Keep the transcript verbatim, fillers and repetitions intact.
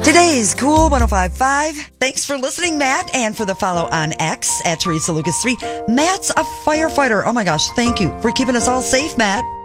Today's Cool one oh five point five. Thanks for listening, Matt, and for the follow on X at Teresa Lucas three. Matt's a firefighter. Oh my gosh, thank you for keeping us all safe, Matt.